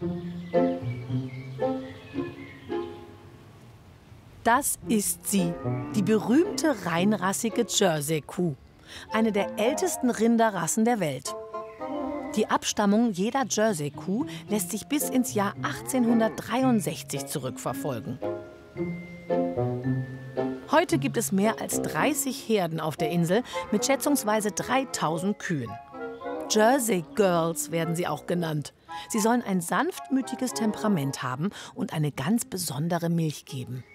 Das ist sie, die berühmte reinrassige Jersey-Kuh, eine der ältesten Rinderrassen der Welt. Die Abstammung jeder Jersey-Kuh lässt sich bis ins Jahr 1863 zurückverfolgen. Heute gibt es mehr als 30 Herden auf der Insel mit schätzungsweise 3000 Kühen. Jersey Girls werden sie auch genannt. Sie sollen ein sanftmütiges Temperament haben und eine ganz besondere Milch geben.